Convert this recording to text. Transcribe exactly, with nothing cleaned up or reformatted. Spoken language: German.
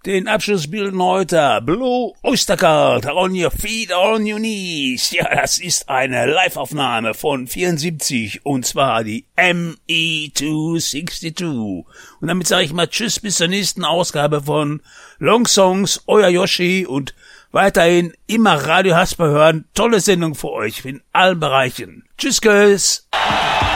Den Abschluss bilden heute Blue Oyster Cult, On Your Feet, On Your Knees. Ja, das ist eine Live-Aufnahme von vierundsiebzig und zwar die M E zweihundertzweiundsiebzig. Und damit sage ich mal Tschüss bis zur nächsten Ausgabe von Long Songs, euer Yoshi und weiterhin immer Radio Hasper hören. Tolle Sendung für euch in allen Bereichen. Tschüss, Tschüss.